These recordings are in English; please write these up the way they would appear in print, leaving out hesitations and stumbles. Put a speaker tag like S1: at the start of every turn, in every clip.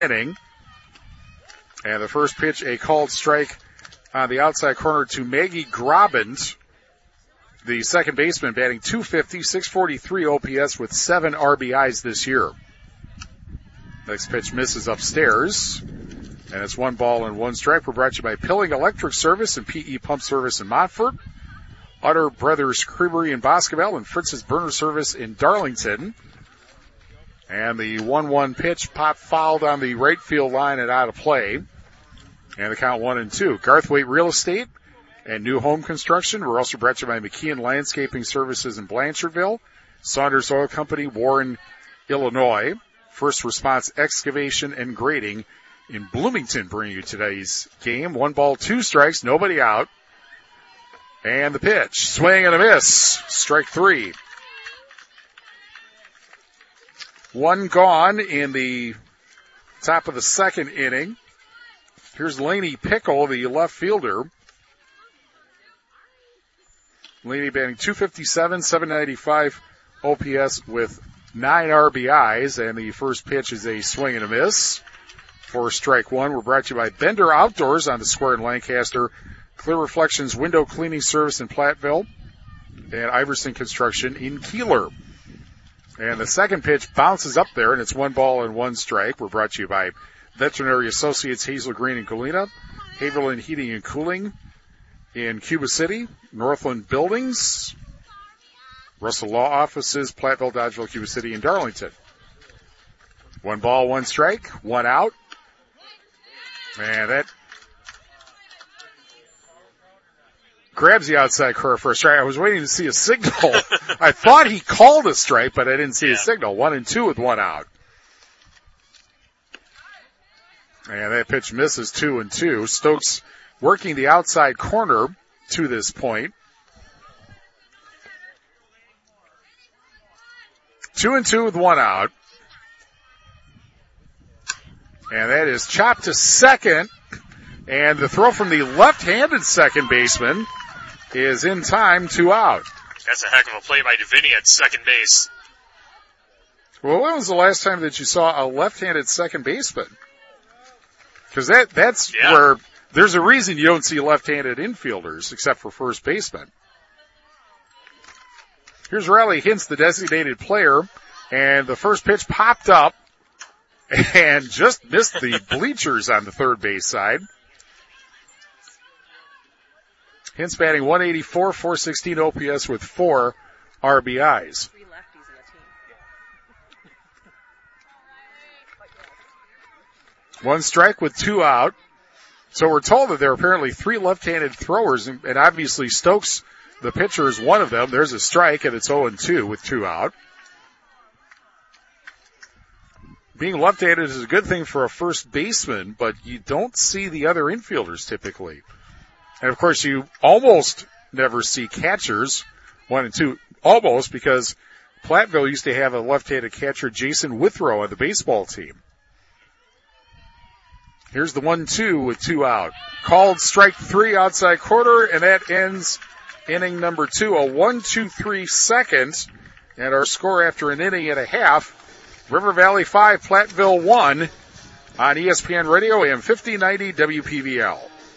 S1: inning. And the first pitch, a called strike on the outside corner to Maggie Groband, the second baseman, batting .250, .643 OPS with 7 RBIs this year. Next pitch misses upstairs, and it's 1-1 strike. We're brought to you by Pilling Electric Service and PE Pump Service in Montfort, Utter Brothers Creamery in Boscobel, and Fritz's Burner Service in Darlington. And the 1-1 pitch popped fouled on the right field line and out of play. And the count 1-2. Garthwaite Real Estate and New Home Construction. We're also brought to you by McKeon Landscaping Services in Blanchardville, Saunders Oil Company, Warren, Illinois, First Response Excavation and Grading in Bloomington bringing you today's game. 1-2 strikes, nobody out. And the pitch, swing and a miss, strike 3. 1 gone in the top of the second inning. Here's Laney Pickle, the left fielder. Laney batting .257, .795 OPS with 9 RBIs, and the first pitch is a swing and a miss for strike 1. We're brought to you by Bender Outdoors on the Square in Lancaster, Clear Reflections Window Cleaning Service in Platteville, and Iverson Construction in Keeler. And the second pitch bounces up there, and it's 1-1 strike. We're brought to you by Veterinary Associates Hazel Green and Galena, Haverland Heating and Cooling in Cuba City, Northland Buildings, Russell Law Offices, Platteville, Dodgeville, Cuba City, and Darlington. 1-1 strike, 1 out. And that grabs the outside corner for a strike. I was waiting to see a signal. I thought he called a strike, but I didn't see a signal. 1-2 with 1 out. And that pitch misses 2-2. Stokes working the outside corner to this point. 2-2 with 1 out. And that is chopped to second. And the throw from the left-handed second baseman is in time, 2 out.
S2: That's a heck of a play by Davini at second base.
S1: Well, when was the last time that you saw a left-handed second baseman? Because that's where there's a reason you don't see left-handed infielders except for first baseman. Here's Riley Hintz, the designated player, and the first pitch popped up and just missed the bleachers on the third base side. Hintz batting .184, .416 OPS with 4 RBIs.
S3: 3 lefties in the team.
S1: 1 strike with 2 out. So we're told that there are apparently 3 left-handed throwers, and obviously Stokes, the pitcher, is one of them. There's a strike, and it's 0-2 with 2 out. Being left-handed is a good thing for a first baseman, but you don't see the other infielders typically. And of course, you almost never see catchers, 1 and 2, almost, because Platteville used to have a left-handed catcher, Jason Withrow, on the baseball team. Here's the 1-2 with 2 out. Called strike 3 outside corner, and that ends inning number 2, a 1-2-3 second. And our score after an inning and a half, River Valley 5, Platteville 1 on ESPN Radio, AM 1590 WPVL.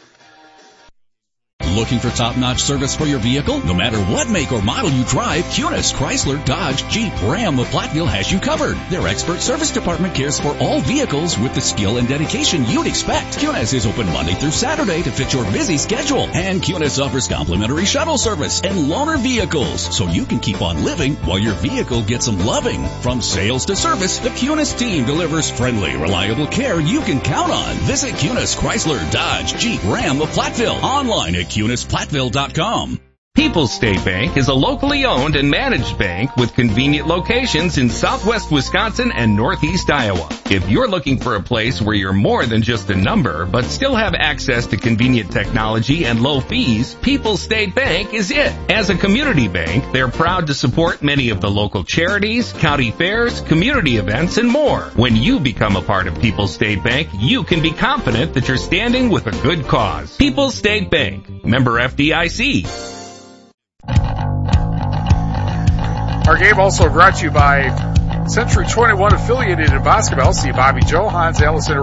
S4: Looking for top-notch service for your vehicle? No matter what make or model you drive, Kunis, Chrysler, Dodge, Jeep, Ram of Platteville has you covered. Their expert service department cares for all vehicles with the skill and dedication you'd expect. Kunis is open Monday through Saturday to fit your busy schedule. And Kunis offers complimentary shuttle service and loaner vehicles, so you can keep on living while your vehicle gets some loving. From sales to service, the Kunis team delivers friendly, reliable care you can count on. Visit Kunis, Chrysler, Dodge, Jeep, Ram of Platteville. Online at KunisPlatteville.com.
S5: People's State Bank is a locally owned and managed bank with convenient locations in southwest Wisconsin and northeast Iowa. If you're looking for a place where you're more than just a number, but still have access to convenient technology and low fees, People's State Bank is it. As a community bank, they're proud to support many of the local charities, county fairs, community events, and more. When you become a part of People's State Bank, you can be confident that you're standing with a good cause. People's State Bank, member FDIC.
S1: Our game also brought to you by Century 21 affiliated in basketball. See Bobby Joe, Hans Allison,